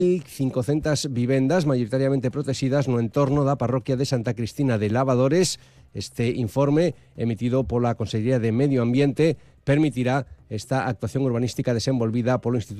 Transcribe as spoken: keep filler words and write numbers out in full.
mil cincocentas vivendas maioritariamente protegidas no entorno da parroquia de Santa Cristina de Lavadores. Este informe, emitido pola Consellería de Medio Ambiente, permitirá esta actuación urbanística desenvolvida polo Instituto